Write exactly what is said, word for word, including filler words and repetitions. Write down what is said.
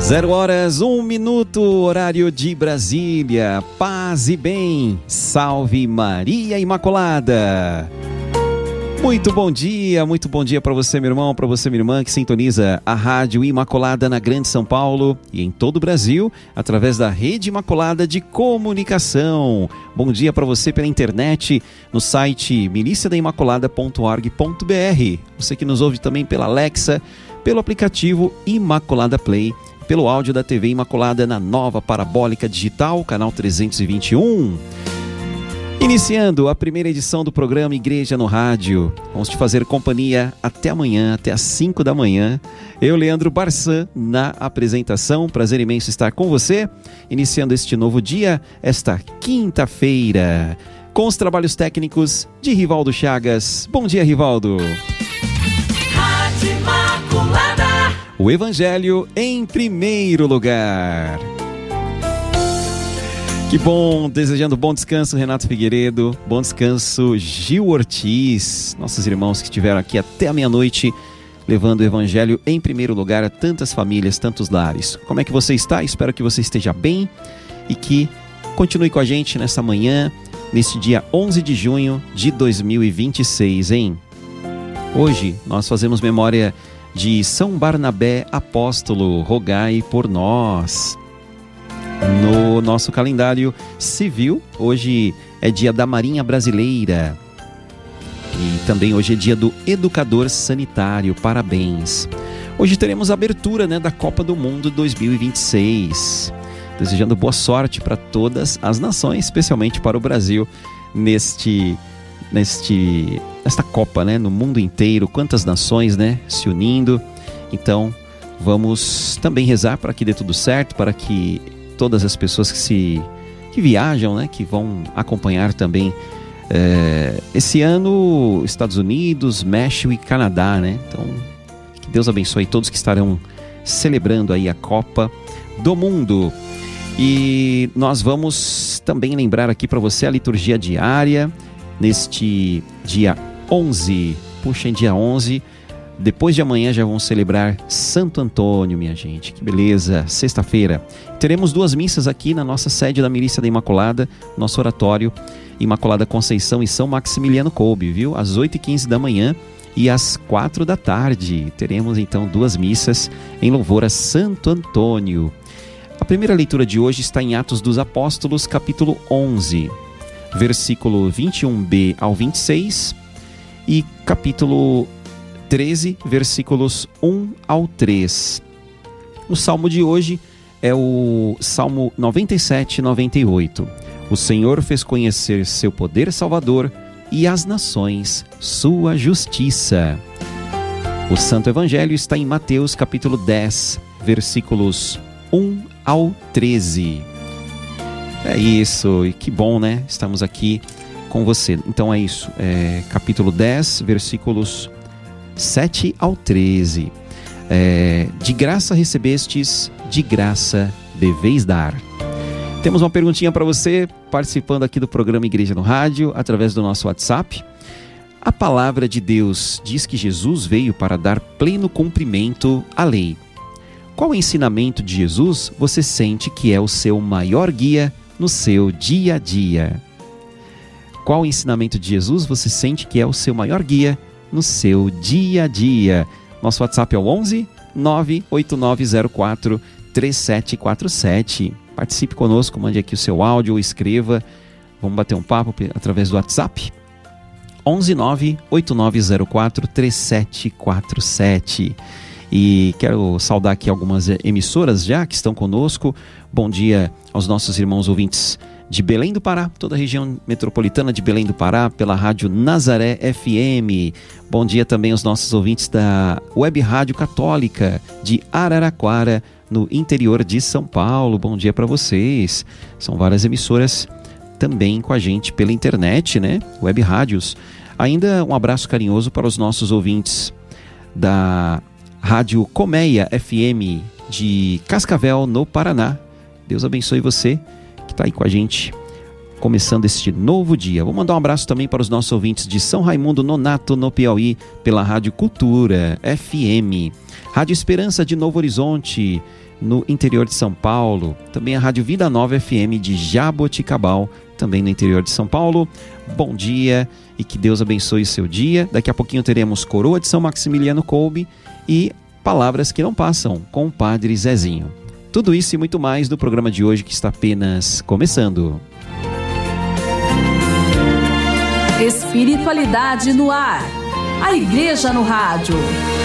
Zero horas, um minuto, horário de Brasília. Paz e bem, salve Maria Imaculada. Muito bom dia, muito bom dia para você, meu irmão, para você, minha irmã, que sintoniza a Rádio Imaculada na Grande São Paulo e em todo o Brasil, através da Rede Imaculada de Comunicação. Bom dia para você pela internet, no site milícia da imaculada ponto org ponto br. Você que nos ouve também pela Alexa, pelo aplicativo Imaculada Play, pelo áudio da T V Imaculada na nova parabólica digital, canal trezentos e vinte e um. Iniciando a primeira edição do programa Igreja no Rádio. Vamos te fazer companhia até amanhã, até às cinco da manhã. Eu, Leandro Barçan, na apresentação. Prazer imenso estar com você, iniciando este novo dia, esta quinta-feira, com os trabalhos técnicos de Rivaldo Chagas. Bom dia, Rivaldo. Rádio Imaculada. O Evangelho em primeiro lugar. Que bom, desejando bom descanso, Renato Figueiredo, bom descanso, Gil Ortiz, nossos irmãos que estiveram aqui até a meia-noite, levando o Evangelho em primeiro lugar a tantas famílias, tantos lares. Como é que você está? Espero que você esteja bem e que continue com a gente nessa manhã, neste dia onze de junho de dois mil e vinte e seis, hein? Hoje nós fazemos memória de São Barnabé Apóstolo, rogai por nós. No nosso calendário civil, hoje é dia da Marinha Brasileira e também hoje é dia do Educador Sanitário, parabéns. Hoje teremos a abertura, né, da Copa do Mundo dois mil e vinte e seis, desejando boa sorte para todas as nações, especialmente para o Brasil neste, neste, nesta Copa, né, no mundo inteiro, quantas nações, né, se unindo. Então vamos também rezar para que dê tudo certo, para que todas as pessoas que se que viajam, né, que vão acompanhar também é, esse ano Estados Unidos, México e Canadá, né? Então, que Deus abençoe todos que estarão celebrando aí a Copa do Mundo. E nós vamos também lembrar aqui para você a liturgia diária neste dia onze. Puxa, em dia onze. Depois de amanhã já vamos celebrar Santo Antônio, minha gente. Que beleza! Sexta-feira. Teremos duas missas aqui na nossa sede da Milícia da Imaculada, nosso oratório Imaculada Conceição e São Maximiliano Kolbe, viu? Às oito e quinze da manhã e às quatro da tarde. Teremos então duas missas em louvor a Santo Antônio. A primeira leitura de hoje está em Atos dos Apóstolos, capítulo onze, versículo vinte e um b ao vinte e seis e capítulo treze, versículos um ao três. O salmo de hoje é o Salmo noventa e sete, noventa e oito. O Senhor fez conhecer seu poder salvador e as nações sua justiça. O Santo Evangelho está em Mateus capítulo dez, versículos um ao treze. É isso, e que bom, né? Estamos aqui com você. Então é isso, é capítulo dez, versículos sete ao treze. É, de graça recebestes, de graça deveis dar. Temos uma perguntinha para você, participando aqui do programa Igreja no Rádio, através do nosso WhatsApp. A palavra de Deus diz que Jesus veio para dar pleno cumprimento à lei. Qual ensinamento de Jesus você sente que é o seu maior guia no seu dia a dia? Qual ensinamento de Jesus você sente que é o seu maior guia no seu dia a dia? Nosso WhatsApp é o onze, nove oito nove zero quatro, três sete quatro sete. Participe conosco, mande aqui o seu áudio ou escreva. Vamos bater um papo através do WhatsApp. onze, nove oito nove zero quatro, três sete quatro sete. E quero saudar aqui algumas emissoras já que estão conosco. Bom dia aos nossos irmãos ouvintes de Belém do Pará, toda a região metropolitana de Belém do Pará, pela Rádio Nazaré F M. Bom dia também aos nossos ouvintes da Web Rádio Católica de Araraquara, no interior de São Paulo. Bom dia para vocês. São várias emissoras também com a gente pela internet, né? Web rádios. Ainda um abraço carinhoso para os nossos ouvintes da Rádio Colmeia F M de Cascavel, no Paraná. Deus abençoe você que está aí com a gente começando este novo dia. Vou mandar um abraço também para os nossos ouvintes de São Raimundo Nonato, no Piauí, pela Rádio Cultura F M. Rádio Esperança de Novo Horizonte, no interior de São Paulo. Também a Rádio Vida Nova F M de Jaboticabal, também no interior de São Paulo. Bom dia e que Deus abençoe o seu dia. Daqui a pouquinho teremos Coroa de São Maximiliano Kolbe e Palavras que Não Passam, com o Padre Zezinho. Tudo isso e muito mais do programa de hoje, que está apenas começando. Espiritualidade no ar. A Igreja no Rádio.